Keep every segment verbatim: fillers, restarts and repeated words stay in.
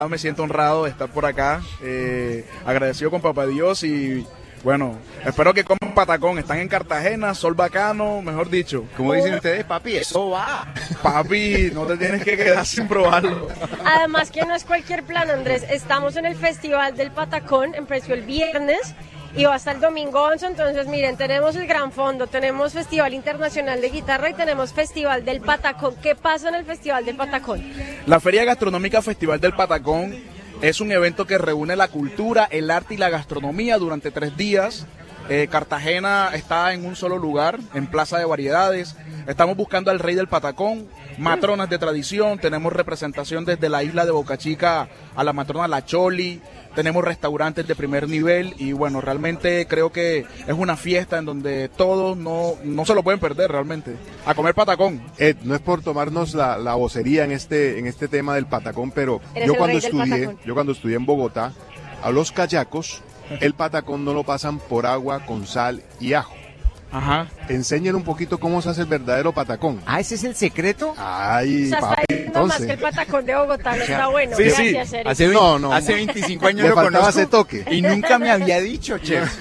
Me siento honrado de estar por acá, eh, agradecido con Papá Dios y bueno, espero que coman patacón. Están en Cartagena, sol bacano, mejor dicho. Como dicen ustedes, papi, eso va. Papi, no te tienes que quedar sin probarlo. Además que no es cualquier plan, Andrés. Estamos en el Festival del Patacón, empezó el viernes y va hasta el domingo once, entonces miren, tenemos el gran fondo, tenemos Festival Internacional de Guitarra y tenemos Festival del Patacón. ¿Qué pasa en el Festival del Patacón? La Feria Gastronómica Festival del Patacón es un evento que reúne la cultura, el arte y la gastronomía durante tres días. Eh, Cartagena está en un solo lugar, en Plaza de Variedades. Estamos buscando al rey del patacón, matronas de tradición, tenemos representación desde la isla de Boca Chica a la matrona La Choli, tenemos restaurantes de primer nivel y bueno, realmente creo que es una fiesta en donde todos no, no se lo pueden perder realmente, a comer patacón. Ed, no es por tomarnos la, la vocería en este, en este tema del patacón, pero yo cuando estudié, yo cuando estudié en Bogotá, a los cayacos, el patacón no lo pasan por agua con sal y ajo. Ajá. Enseñen un poquito cómo se hace el verdadero patacón. Ah, ¿ese es el secreto? Ay, o sea, papi, está entonces. más que el patacón de Bogotá, no está bueno. Sí, Gracias, sí. Eric. Hace, No, no, hace no. veinticinco años Le lo faltaba conozco ese toque. y nunca me había dicho, chef.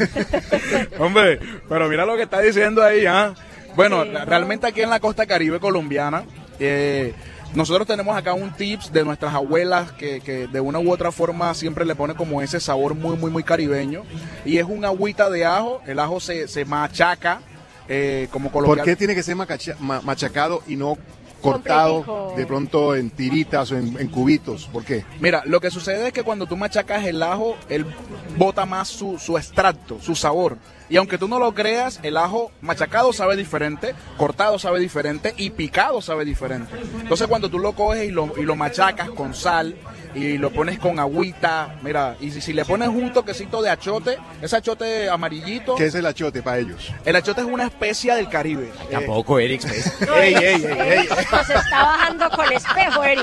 Hombre, pero mira lo que está diciendo ahí, ¿ah? Bueno, sí, realmente aquí en la costa caribe colombiana, eh, nosotros tenemos acá un tips de nuestras abuelas que, que de una u otra forma siempre le pone como ese sabor muy, muy, muy caribeño. Y es un agüita de ajo, el ajo se, se machaca, eh, como coloquial. ¿Por qué tiene que ser macacha, ma, machacado y no cortado de pronto en tiritas o en, en cubitos? ¿Por qué? Mira, lo que sucede es que cuando tú machacas el ajo, él bota más su, su extracto, su sabor. Y aunque tú no lo creas, el ajo machacado sabe diferente, cortado sabe diferente y picado sabe diferente. Entonces cuando tú lo coges y lo, y lo machacas con sal y lo pones con agüita, mira, y si, si le pones un toquecito de achote, ese achote amarillito. ¿Qué es el achote para ellos? El achote es una especia del Caribe. Tampoco, Eric. No, ey, ey, ey, ey. Se está bajando con espejo, Eric.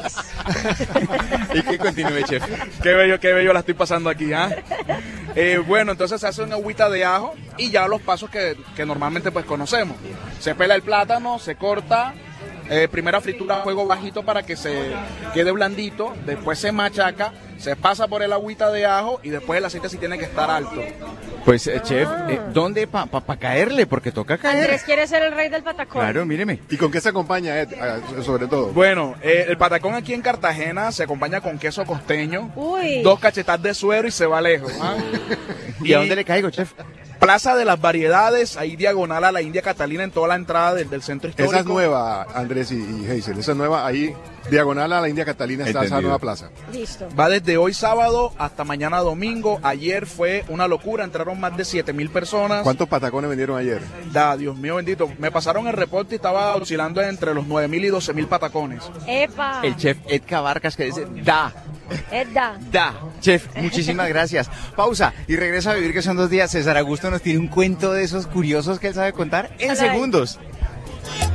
Y que continúe, chef. Qué bello, qué bello la estoy pasando aquí, ¿ah? Eh, bueno, entonces se hace una agüita de ajo y ya los pasos que, que normalmente pues conocemos. Se pela el plátano, se corta, eh, primera fritura a fuego bajito para que se quede blandito, después se machaca, se pasa por el agüita de ajo y después el aceite sí tiene que estar alto. Pues, eh, chef, eh, ¿dónde para pa, pa caerle? Porque toca caer. Andrés quiere ser el rey del patacón. Claro, míreme. ¿Y con qué se acompaña, Ed, sobre todo? Bueno, eh, el patacón aquí en Cartagena se acompaña con queso costeño, Uy. dos cachetas de suero y se va lejos. ¿Ah? ¿Y a dónde le caigo, chef? Plaza de las Variedades, ahí diagonal a la India Catalina en toda la entrada del, del centro histórico. Esa es nueva, Andrés y, y Hazel, esa es nueva, ahí diagonal a la India Catalina está Entendido. esa nueva plaza. Listo. Va desde hoy sábado hasta mañana domingo. Ayer fue una locura, entraron más de siete mil personas. ¿Cuántos patacones vendieron ayer? Da, Dios mío bendito. Me pasaron el reporte y estaba oscilando entre los nueve mil y doce mil patacones. Epa. El chef Ed Cabarcas que dice, da, Edda. da. Chef, muchísimas gracias. Pausa y regresa a Vivir, que son dos días. César Augusto nos tiene un cuento de esos curiosos que él sabe contar en Hola. segundos.